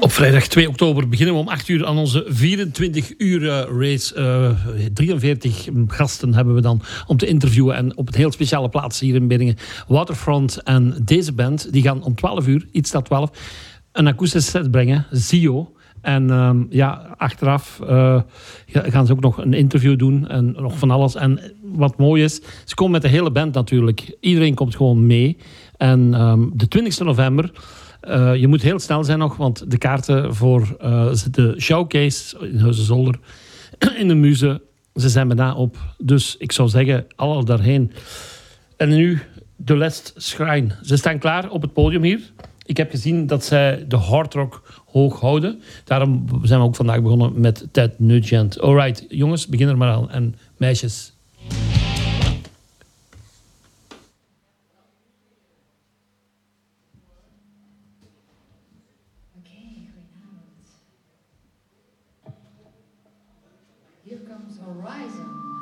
Op vrijdag 2 oktober beginnen we om 8 uur aan onze 24 uur race. 43 gasten hebben we dan om te interviewen. En op een heel speciale plaats hier in Beringen. Waterfront en deze band die gaan om 12 uur, iets tot 12, een akoestische set brengen. Zio. En achteraf gaan ze ook nog een interview doen en nog van alles. En wat mooi is, ze komen met de hele band natuurlijk. Iedereen komt gewoon mee. En de 20e november... je moet heel snel zijn nog, want de kaarten voor de showcase in Huizenzolder, in de Muze, ze zijn bijna op. Dus ik zou zeggen, alle daarheen. En nu de Last Shrine. Ze staan klaar op het podium hier. Ik heb gezien dat zij de hardrock hoog houden. Daarom zijn we ook vandaag begonnen met Ted Nugent. Alright, jongens, begin er maar aan. En meisjes... Here comes Horizon.